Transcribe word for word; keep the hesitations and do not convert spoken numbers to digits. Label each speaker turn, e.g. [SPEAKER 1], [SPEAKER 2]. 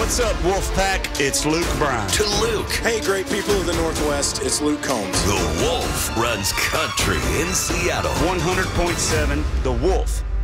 [SPEAKER 1] What's up, Wolfpack? It's Luke Bryan.
[SPEAKER 2] To Luke.
[SPEAKER 3] Hey, great people of the Northwest, it's Luke Combs.
[SPEAKER 2] The Wolf runs country in Seattle.
[SPEAKER 1] one hundred point seven The Wolf.